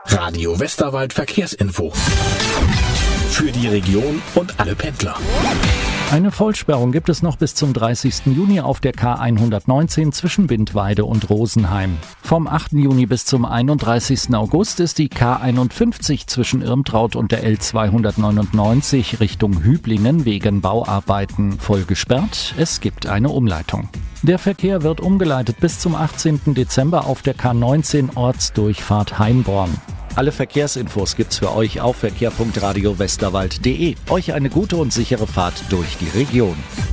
Radio Westerwald Verkehrsinfo. Für die Region und alle Pendler. Eine Vollsperrung gibt es noch bis zum 30. Juni auf der K119 zwischen Windweide und Rosenheim. Vom 8. Juni bis zum 31. August ist die K51 zwischen Irmtraut und der L299 Richtung Hüblingen wegen Bauarbeiten voll gesperrt. Es gibt eine Umleitung. Der Verkehr wird umgeleitet bis zum 18. Dezember auf der K19 Ortsdurchfahrt Heimborn. Alle Verkehrsinfos gibt's für euch auf verkehr.radiowesterwald.de. Euch eine gute und sichere Fahrt durch die Region.